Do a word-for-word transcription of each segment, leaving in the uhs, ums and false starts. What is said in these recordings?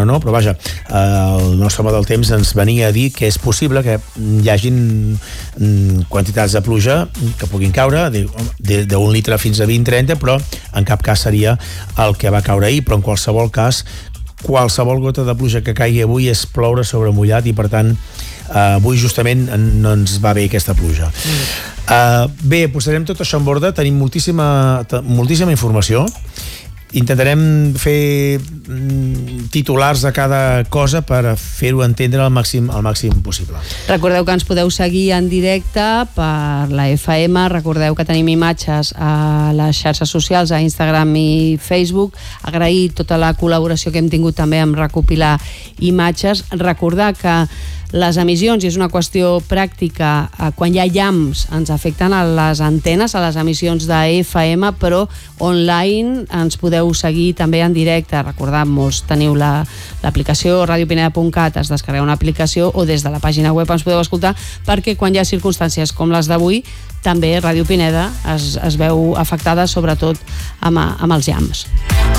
no? Però vaja, el nostre home del temps ens venia a dir que és possible que hi hagin quantitats de pluja que puguin caure d'un litre fins a vint a trenta, però en cap cas seria el que va caure ahir, però en qualsevol cas qualsevol gota de pluja que caigui avui és ploure sobre mullat i per tant Uh, avui justament no ens va bé aquesta pluja. Mm. Uh, bé, posarem tot això en borda, tenim moltíssima, moltíssima informació. Intentarem fer mm, titulars de cada cosa per fer-ho entendre al màxim, al màxim possible. Recordeu que ens podeu seguir en directe per la F M, recordeu que tenim imatges a les xarxes socials, a Instagram i Facebook. Agrair tota la col·laboració que hem tingut també amb recopilar imatges. Recordar que les emissions, i és una qüestió pràctica, quan hi ha llamps ens afecten a les antenes, a les emissions de F M, però online ens podeu seguir també en directe. Recordar, molts teniu la, l'aplicació radiopineda punt cat, es descarrega una aplicació, o des de la pàgina web ens podeu escoltar, perquè quan hi ha circumstàncies com les d'avui, també Ràdio Pineda es, es veu afectada, sobretot amb, amb els llamps.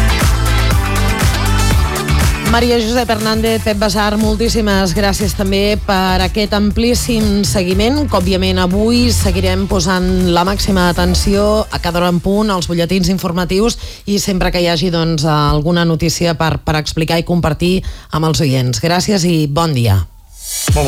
Maria Josep Hernández, Pep Basar, moltíssimes gràcies també per aquest amplíssim seguiment, que òbviament avui seguirem posant la màxima atenció a cada hora en punt, als butlletins informatius, i sempre que hi hagi doncs, alguna notícia per, per explicar i compartir amb els oients. Gràcies i bon dia.